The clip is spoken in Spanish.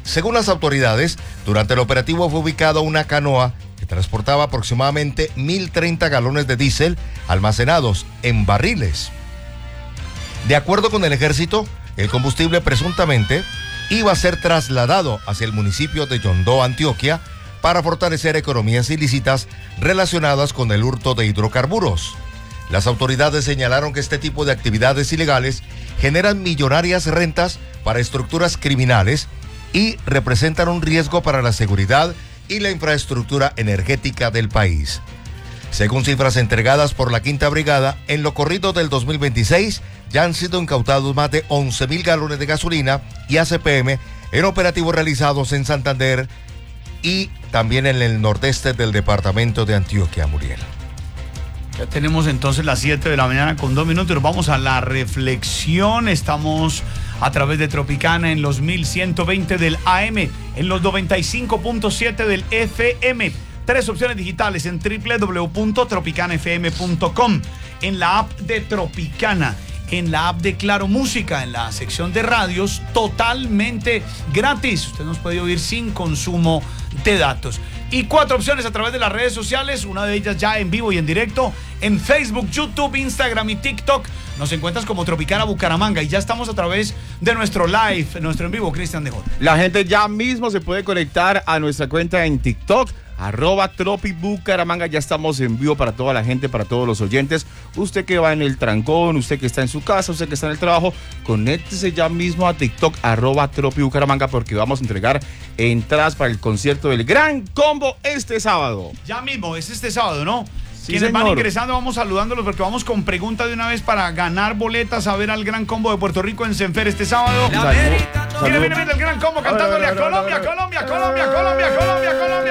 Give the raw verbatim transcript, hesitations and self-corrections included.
Según las autoridades, durante el operativo fue ubicada una canoa que transportaba aproximadamente mil treinta galones de diésel almacenados en barriles. De acuerdo con el ejército, el combustible presuntamente iba a ser trasladado hacia el municipio de Yondó, Antioquia, para fortalecer economías ilícitas relacionadas con el hurto de hidrocarburos. Las autoridades señalaron que este tipo de actividades ilegales generan millonarias rentas para estructuras criminales y representan un riesgo para la seguridad y la infraestructura energética del país. Según cifras entregadas por la Quinta Brigada, en lo corrido del dos mil veintiséis ya han sido incautados más de once mil galones de gasolina y A C P M en operativos realizados en Santander y también en el nordeste del departamento de Antioquia, Muriel. Ya tenemos entonces las siete de la mañana con dos minutos. Vamos a la reflexión. Estamos a través de Tropicana en los mil ciento veinte del A M, en los noventa y cinco punto siete del F M. Tres opciones digitales en doble u doble u doble u punto tropicana f m punto com, en la app de Tropicana, en la app de Claro Música, en la sección de radios, totalmente gratis. Usted nos puede oír sin consumo de datos. Y cuatro opciones a través de las redes sociales, una de ellas ya en vivo y en directo, en Facebook, YouTube, Instagram y TikTok. Nos encuentras como Tropicana Bucaramanga y ya estamos a través de nuestro live, nuestro en vivo, Cristian de J. La gente ya mismo se puede conectar a nuestra cuenta en TikTok, arroba Tropi Bucaramanga. Ya estamos en vivo para toda la gente, para todos los oyentes. Usted que va en el trancón, usted que está en su casa, usted que está en el trabajo, conéctese ya mismo a TikTok, arroba Tropi Bucaramanga, porque vamos a entregar entradas para el concierto del Gran Combo este sábado. Ya mismo, es este sábado, ¿no? Sí, Quienes señor. van ingresando, vamos saludándolos porque vamos con pregunta de una vez para ganar boletas a ver al Gran Combo de Puerto Rico en Senfer este sábado. Salud, Viene, salud. viene, viene el Gran Combo cantándole a Colombia, Colombia, Colombia, Colombia, Colombia.